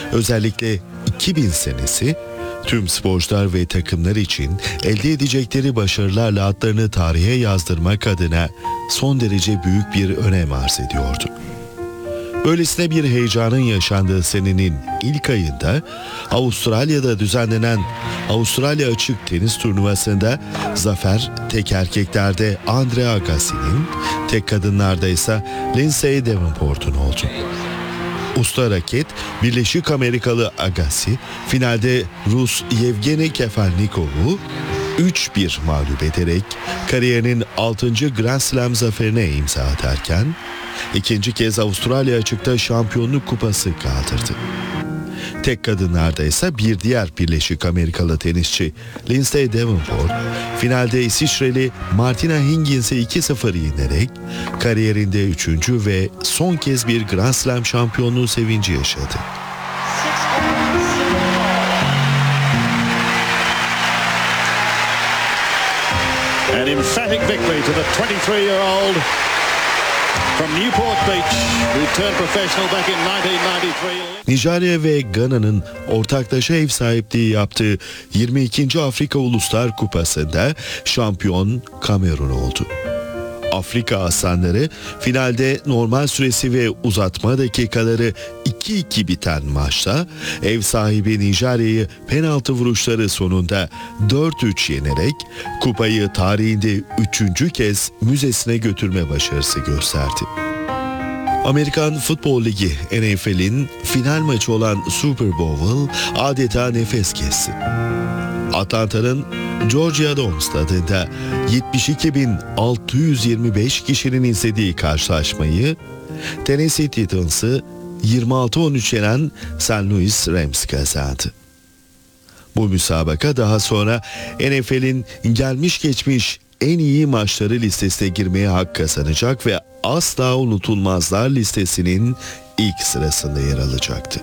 Özellikle 2000 senesi tüm sporcular ve takımlar için elde edecekleri başarılarla adlarını tarihe yazdırmak adına son derece büyük bir önem arz ediyordu. Böylesine bir heyecanın yaşandığı senenin ilk ayında Avustralya'da düzenlenen Avustralya Açık Tenis Turnuvası'nda zafer tek erkeklerde Andre Agassi'nin, tek kadınlarda ise Lindsay Davenport'un oldu. Usta raket Birleşik Amerikalı Agassi finalde Rus Yevgeni Kafelnikov'u 3-1 mağlup ederek kariyerinin 6. Grand Slam zaferine imza atarken ikinci kez Avustralya Açık'ta şampiyonluk kupası kaldırdı. Tek kadınlarda ise bir diğer Birleşik Amerikalı tenisçi Lindsay Davenport finalde İsviçreli Martina Hingins'i 2-0 yenerek kariyerinde 3. ve son kez bir Grand Slam şampiyonluğu sevinci yaşadı. An emphatic victory to the 23-year-old from Newport Beach, who turned professional back in 1993. Nijerya ve Gana'nın ortaklaşa ev sahipliği yaptığı 22. Afrika Uluslar Kupası'nda şampiyon Kamerun oldu. Afrika Aslanları finalde normal süresi ve uzatma dakikaları 2-2 biten maçta ev sahibi Nijerya'yı penaltı vuruşları sonunda 4-3 yenerek kupayı tarihinde 3. kez müzesine götürme başarısı gösterdi. Amerikan Futbol Ligi NFL'in final maçı olan Super Bowl adeta nefes kesti. Atlanta'nın Georgia Dome stadında 72.625 kişinin izlediği karşılaşmayı Tennessee Titans'ı 26-13 yenen St. Louis Rams kazandı. Bu müsabaka daha sonra NFL'in gelmiş geçmiş en iyi maçları listesine girmeye hak kazanacak ve asla unutulmazlar listesinin ilk sırasında yer alacaktı.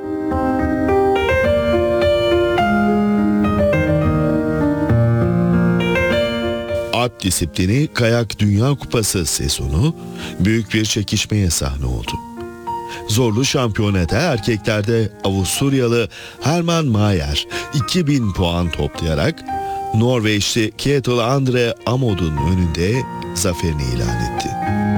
At disiplini Kayak Dünya Kupası sezonu büyük bir çekişmeye sahne oldu. Zorlu şampiyonada erkeklerde Avusturyalı Herman Mayer 2000 puan toplayarak Norveçli Kjetil André Amod'un önünde zaferini ilan etti.